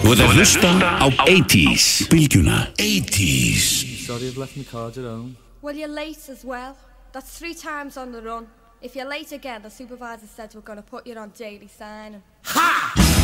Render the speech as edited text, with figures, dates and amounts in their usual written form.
Þú ert að hlusta á 80's Bylgjuna 80's. Sorry I've left my card at home. Well, you're late as well. That's 3 times on the run. If you're late again, the supervisor said we're going to put you on daily signing.